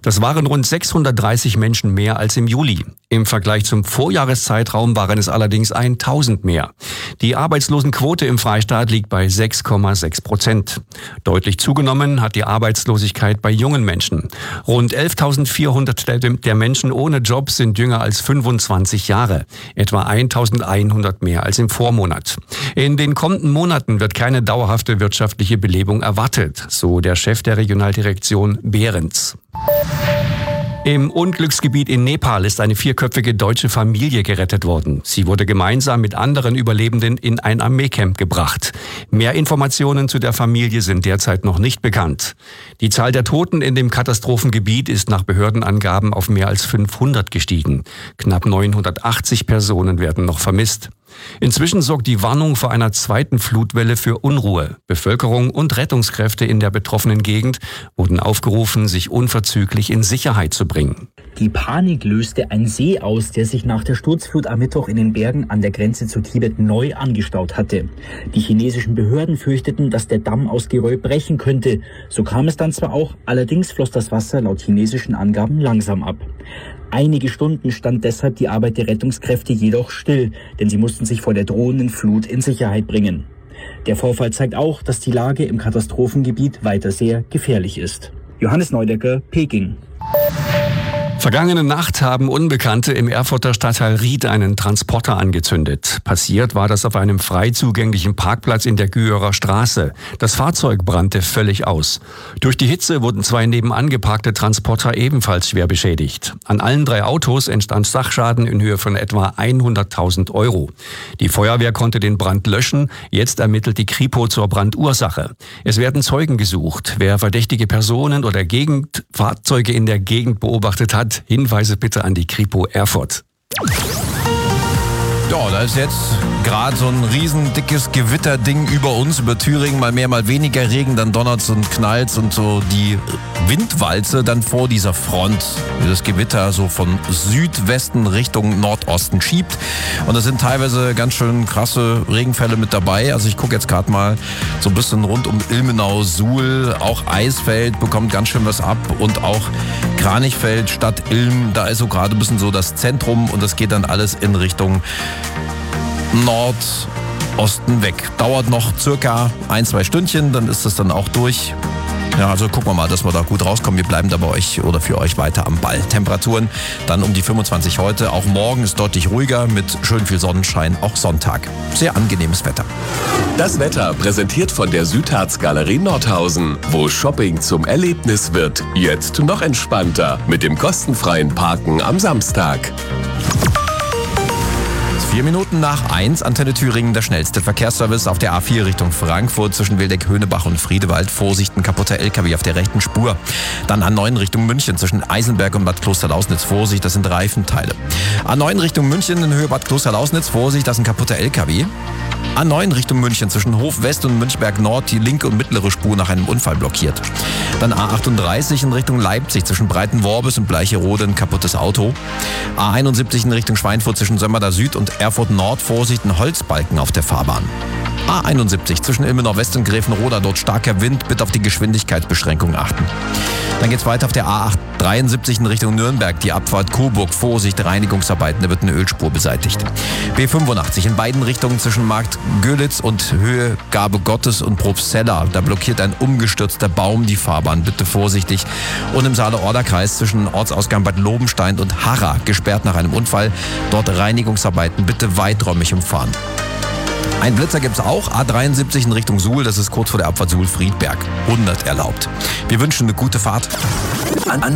Das waren rund 630 Menschen mehr als im Juli. Im Vergleich zum Vorjahreszeitraum waren es allerdings 1000 mehr. Die Arbeitslosenquote im Freistaat liegt bei 6,6%. Deutlich zugenommen hat die Arbeitslosigkeit bei jungen Menschen. Rund 11.400 der Menschen ohne Job sind jünger als 25 Jahre. Etwa 1.100 mehr als im Vormonat. In den kommenden Monaten wird keine dauerhafte wirtschaftliche Belebung erwartet, so der Chef der Regionaldirektion Behrens. Im Unglücksgebiet in Nepal ist eine 4-köpfige deutsche Familie gerettet worden. Sie wurde gemeinsam mit anderen Überlebenden in ein Armeecamp gebracht. Mehr Informationen zu der Familie sind derzeit noch nicht bekannt. Die Zahl der Toten in dem Katastrophengebiet ist nach Behördenangaben auf mehr als 500 gestiegen. Knapp 980 Personen werden noch vermisst. Inzwischen sorgt die Warnung vor einer zweiten Flutwelle für Unruhe. Bevölkerung und Rettungskräfte in der betroffenen Gegend wurden aufgerufen, sich unverzüglich in Sicherheit zu bringen. Die Panik löste ein See aus, der sich nach der Sturzflut am Mittwoch in den Bergen an der Grenze zu Tibet neu angestaut hatte. Die chinesischen Behörden fürchteten, dass der Damm aus Geröll brechen könnte. So kam es dann zwar auch, allerdings floss das Wasser laut chinesischen Angaben langsam ab. Einige Stunden stand deshalb die Arbeit der Rettungskräfte jedoch still, denn sie mussten sich vor der drohenden Flut in Sicherheit bringen. Der Vorfall zeigt auch, dass die Lage im Katastrophengebiet weiter sehr gefährlich ist. Johannes Neudecker, Peking. Vergangene Nacht haben Unbekannte im Erfurter Stadtteil Ried einen Transporter angezündet. Passiert war das auf einem frei zugänglichen Parkplatz in der Güerer Straße. Das Fahrzeug brannte völlig aus. Durch die Hitze wurden 2 nebenan geparkte Transporter ebenfalls schwer beschädigt. An allen 3 Autos entstand Sachschaden in Höhe von etwa 100.000 Euro. Die Feuerwehr konnte den Brand löschen. Jetzt ermittelt die Kripo zur Brandursache. Es werden Zeugen gesucht. Wer verdächtige Personen oder Fahrzeuge in der Gegend beobachtet hat, Hinweise bitte an die Kripo Erfurt. Ja, da ist jetzt gerade so ein riesen dickes Gewitterding über uns, über Thüringen, mal mehr, mal weniger Regen, dann donnert's und knallt's und so die Windwalze dann vor dieser Front, wie das Gewitter so von Südwesten Richtung Nordosten schiebt. Und da sind teilweise ganz schön krasse Regenfälle mit dabei. Also ich gucke jetzt gerade mal so ein bisschen rund um Ilmenau-Suhl, auch Eisfeld bekommt ganz schön was ab und auch Kranichfeld, Stadt Ilm, da ist so gerade ein bisschen so das Zentrum und das geht dann alles in Richtung Nordosten weg. Dauert noch circa 1-2 Stündchen, dann ist das dann auch durch. Ja, also gucken wir mal, dass wir da gut rauskommen. Wir bleiben da bei euch oder für euch weiter am Ball. Temperaturen dann um die 25 heute. Auch morgen ist deutlich ruhiger mit schön viel Sonnenschein, auch Sonntag. Sehr angenehmes Wetter. Das Wetter präsentiert von der Südharz-Galerie Nordhausen, wo Shopping zum Erlebnis wird. Jetzt noch entspannter mit dem kostenfreien Parken am Samstag. 4 Minuten nach 1, Antenne Thüringen, der schnellste Verkehrsservice auf der A4 Richtung Frankfurt zwischen Wildeck-Höhnebach und Friedewald. Vorsicht, ein kaputter LKW auf der rechten Spur. Dann A9 Richtung München zwischen Eisenberg und Bad Klosterlausnitz. Vorsicht, das sind Reifenteile. A9 Richtung München in Höhe Bad Klosterlausnitz. Vorsicht, das ist ein kaputter LKW. A9 Richtung München zwischen Hof West und Münchberg Nord die linke und mittlere Spur nach einem Unfall blockiert. Dann A38 in Richtung Leipzig zwischen Breitenworbis und Bleicherode ein kaputtes Auto. A71 in Richtung Schweinfurt zwischen Sömmerda Süd und Erfurt Nord. Vorsicht, ein Holzbalken auf der Fahrbahn. A71 zwischen Ilmenau West und Gräfenroda, dort starker Wind, bitte auf die Geschwindigkeitsbeschränkung achten. Dann geht's weiter auf der A73 in Richtung Nürnberg, die Abfahrt Coburg, Vorsicht, Reinigungsarbeiten, da wird eine Ölspur beseitigt. B85 in beiden Richtungen zwischen Markt Görlitz und Höhe Gabe Gottes und Probstzella, da blockiert ein umgestürzter Baum die Fahrbahn, bitte vorsichtig. Und im Saale-Order-Kreis zwischen Ortsausgang Bad Lobenstein und Harra, gesperrt nach einem Unfall, dort Reinigungsarbeiten, bitte weiträumig umfahren. Ein Blitzer gibt's auch, A73 in Richtung Suhl, das ist kurz vor der Abfahrt Suhl-Friedberg. 100 erlaubt. Wir wünschen eine gute Fahrt.